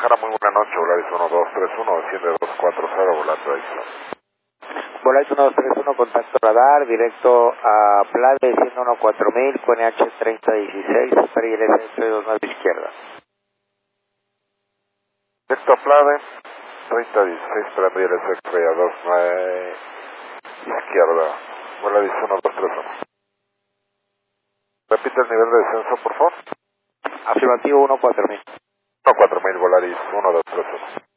Guadalajara, muy buena noche, Volaris 1231, desciende 240, volante tradicional. Volaris 1231, contacto radar, directo a Plade, desciendo 14000, con NH 3016, espera ILS 329 izquierda. Directo a Plade, 3016, esperando ILS 329 izquierda, Volaris 1231. Repite el nivel de descenso, por favor. Afirmativo 14000. 14000, Volaris 1231.